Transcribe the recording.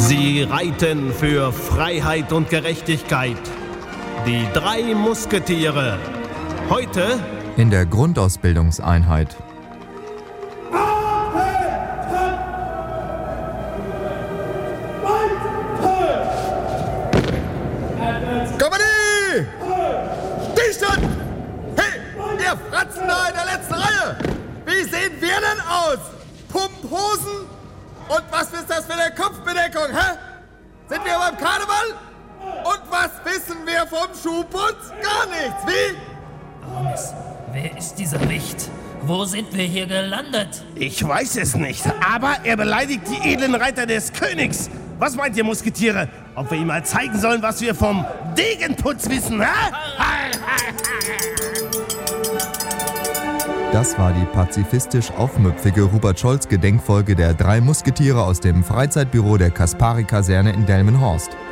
Sie reiten für Freiheit und Gerechtigkeit. Die 3 Musketiere. Heute in der Grundausbildungseinheit. Kompanie! Dicht! Hey, ihr Fratzen da in der letzten Reihe! Wie sehen wir denn aus? Pumphosen? Und was ist das für eine Kopfbedeckung, hä? Sind wir beim Karneval? Und was wissen wir vom Schuhputz? Gar nichts, wie? Aramis, wer ist dieser Wicht? Wo sind wir hier gelandet? Ich weiß es nicht, aber er beleidigt die edlen Reiter des Königs. Was meint ihr, Musketiere? Ob wir ihm mal zeigen sollen, was wir vom Degenputz wissen, hä? Das war die pazifistisch aufmüpfige Rupert-Scholz-Gedenkfolge der 3 Musketiere aus dem Freizeitbüro der Kaspari-Kaserne in Delmenhorst.